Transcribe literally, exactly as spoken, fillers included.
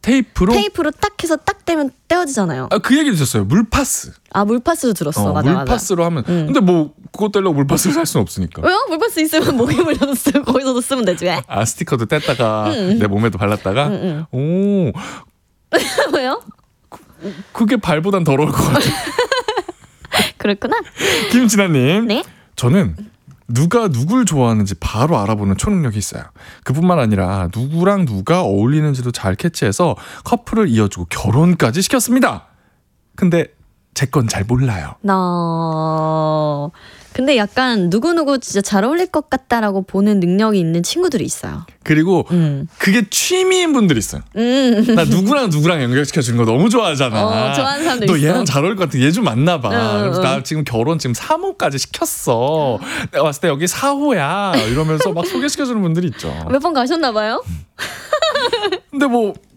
테이프로 테이프로 딱 해서 딱 떼면 떼어지잖아요. 아, 그 얘기도 있었어요. 물파스. 아 물파스도 들었어. 어, 맞아, 물파스로 맞아. 하면 음. 근데 뭐 그거 떼려고 물파스를 살 수는 없으니까. 왜요? 물파스 있으면 목에 물려도 쓰고 거기서도 쓰면 되지 왜? 아 스티커도 뗐다가 내 몸에도 발랐다가 음, 오 왜요? 그게 발보단 더러울 것 같아요. 그렇구나. 김진아님. 네. 저는 누가 누굴 좋아하는지 바로 알아보는 초능력이 있어요. 그뿐만 아니라 누구랑 누가 어울리는지도 잘 캐치해서 커플을 이어주고 결혼까지 시켰습니다. 근데 제 건 잘 몰라요. 나 근데 약간 누구누구 진짜 잘 어울릴 것 같다라고 보는 능력이 있는 친구들이 있어요. 그리고 음. 그게 취미인 분들이 있어요. 음. 나 누구랑 누구랑 연결시켜주는 거 너무 좋아하잖아. 어, 좋아하는 사람들 너 있어. 얘랑 잘 어울릴 것 같아. 얘 좀 만나봐. 응, 그래서 응. 나 지금 결혼 지금 삼 호까지 시켰어. 내가 봤을 때 여기 사 호야. 이러면서 막 소개시켜주는 분들이 있죠. 몇 번 가셨나 봐요? 근데 뭐